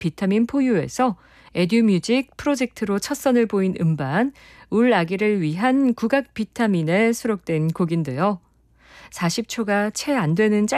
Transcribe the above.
비타민 포유에서 에듀뮤직 프로젝트로 첫 선을 보인 음반 울 아기를 위한 국악 비타민에 수록된 곡인데요. 40초가 채 안 되는